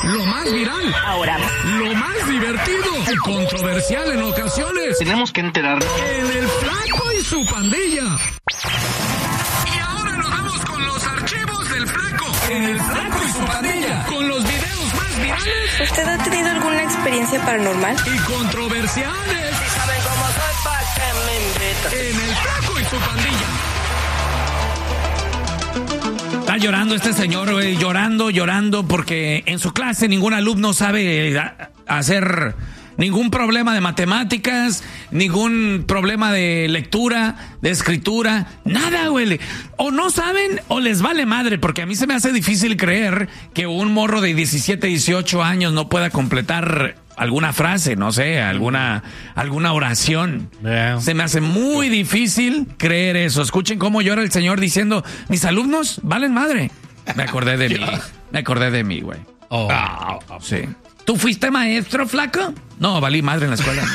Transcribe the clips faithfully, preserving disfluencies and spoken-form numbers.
lo más viral, ahora, lo más divertido y controversial en ocasiones. Tenemos que enterarnos. En el Flaco y su pandilla. Y ahora nos vamos con los archivos del Flaco. En el Flaco y su pandilla. Con los videos más virales. ¿Usted ha tenido alguna experiencia paranormal? Y controversiales. Si saben cómo soy, ¿pa' qué me invitan? En el Flaco y su pandilla. Está llorando este señor, güey, llorando, llorando, porque en su clase ningún alumno sabe hacer ningún problema de matemáticas, ningún problema de lectura, de escritura, nada, güey. O no saben o les vale madre, porque a mí se me hace difícil creer que un morro de diecisiete, dieciocho años no pueda completar alguna frase, no sé, alguna, alguna oración. Yeah. Se me hace muy difícil creer eso. Escuchen cómo llora el señor diciendo, mis alumnos valen madre. Me acordé de mí, me acordé de mí, güey. Oh. Ah, sí. ¿Tú fuiste maestro, Flaco? No, valí madre en la escuela.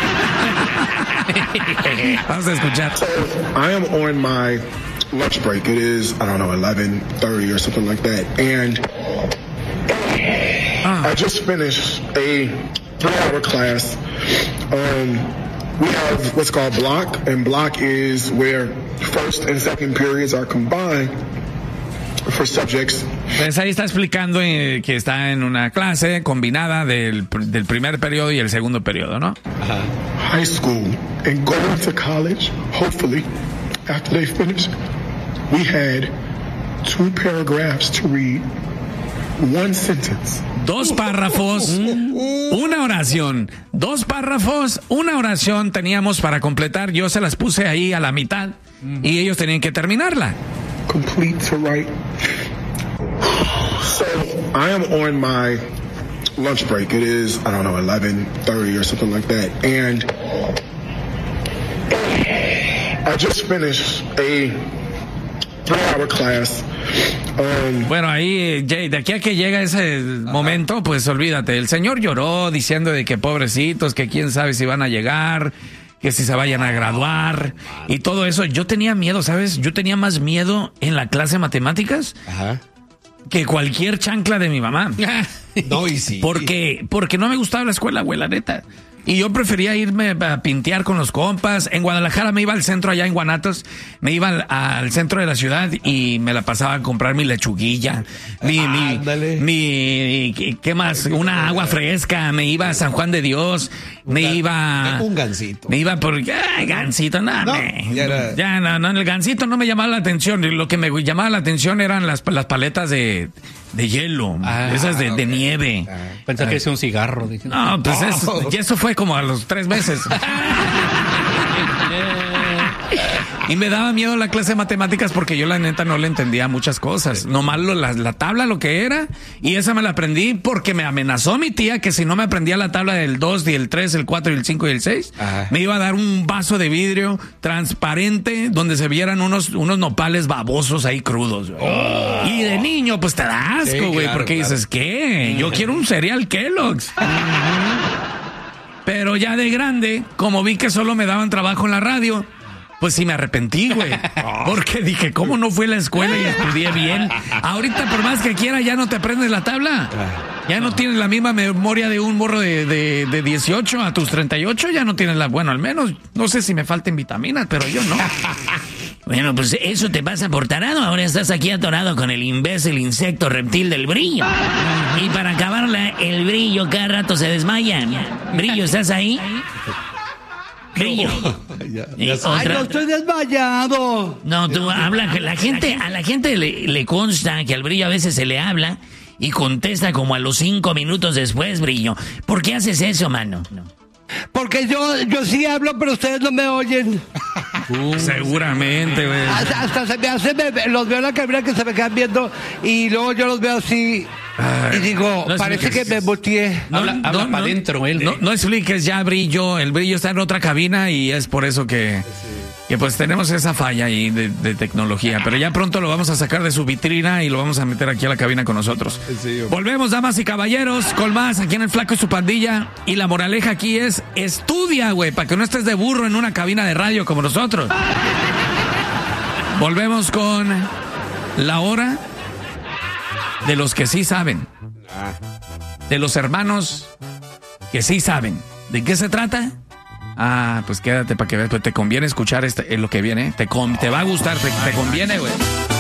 Vamos a escuchar. So, I am on my lunch break. It is, I don't know, eleven thirty or something like that. And ah. I just finished a three-hour class. Um, we have what's called block, and block is where first and second periods are combined for subjects. Pues ahí está explicando eh, que está en una clase combinada del, del primer periodo y el segundo periodo, ¿no? Ajá. High school and going to college, hopefully, after they finish, we had two paragraphs to read, one sentence. Dos párrafos, una oración. Dos párrafos, una oración teníamos para completar. Yo se las puse ahí a la mitad y ellos tenían que terminarla. Complete to write. So I am on my lunch break. It is, I don't know, eleven thirty or something like that. And I just finished a three-hour class. Um, bueno, ahí, Jay, de aquí a que llega ese momento, pues olvídate. El señor lloró diciendo de que pobrecitos, que quién sabe si van a llegar, que si se vayan a graduar y todo eso. Yo tenía miedo, ¿sabes? Yo tenía más miedo en la clase de matemáticas Ajá. que cualquier chancla de mi mamá. No, y sí. Porque, porque no me gustaba la escuela, güey, la neta. Y yo prefería irme a pintear con los compas. En Guadalajara me iba al centro, allá en Guanatos, me iba al, al centro de la ciudad y me la pasaba a comprar mi lechuguilla, mi, ah, mi, mi, ¿qué más? Una agua fresca, me iba a San Juan de Dios, me un iba... Un gansito. Me iba por... ¡Ay, gansito! No, no, me, ya, era... ya no, no, el gansito no me llamaba la atención. Lo que me llamaba la atención eran las, las paletas de... de hielo, ah, esas de, okay. de nieve. Ah, pensé que es un cigarro. Dije. No, pues oh. eso, y eso fue como a los tres meses. Y me daba miedo la clase de matemáticas porque yo la neta no le entendía muchas cosas. Nomás lo, la, la tabla lo que era, y esa me la aprendí porque me amenazó mi tía que si no me aprendía la tabla del dos, y el tres, el cuatro, y el cinco y el seis, Ajá. me iba a dar un vaso de vidrio transparente donde se vieran unos, unos nopales babosos ahí crudos. Oh. Y de niño pues te da asco, güey, sí, claro, porque claro. dices, ¿qué? Yo quiero un cereal Kellogg's. Pero ya de grande, como vi que solo me daban trabajo en la radio, pues sí me arrepentí, güey. Porque dije, ¿cómo no fui a la escuela y estudié bien? Ahorita, por más que quiera, ya no te aprendes la tabla. Ya no tienes la misma memoria de un morro de, de, de dieciocho a tus treinta y ocho. Ya no tienes la... Bueno, al menos, no sé si me falten vitaminas, pero yo no. Bueno, pues eso te pasa por tarado. Ahora estás aquí atorado con el imbécil insecto reptil del brillo. Y para acabarla, el brillo cada rato se desmaya. Brillo, ¿estás ahí? Brillo. ya, ya Ay, no estoy desmayado. No, tú habla, la gente, a la gente le, le consta que al Brillo a veces se le habla y contesta como a los cinco minutos después, Brillo. ¿Por qué haces eso, mano? No. Porque yo, yo sí hablo, pero ustedes no me oyen. Uh, seguramente, güey. Hasta, hasta se me hace, me, los veo en la cabina que se me quedan viendo y luego yo los veo así. Ay, y digo, no parece que me volteé. No, habla no, habla no, para adentro él. No, ¿eh? no expliques ya, Brillo. El Brillo está en otra cabina y es por eso que, sí. que pues tenemos esa falla ahí de, de tecnología. Pero ya pronto lo vamos a sacar de su vitrina y lo vamos a meter aquí a la cabina con nosotros. Sí, volvemos, damas y caballeros, con más aquí en El Flaco y su pandilla. Y la moraleja aquí es, estudia, güey, para que no estés de burro en una cabina de radio como nosotros. Volvemos con la hora de los que sí saben. de los hermanos que sí saben. ¿De qué se trata? Ah, pues quédate para que veas, pues te conviene escuchar este, lo que viene. Te, con, te va a gustar, te, te conviene, güey.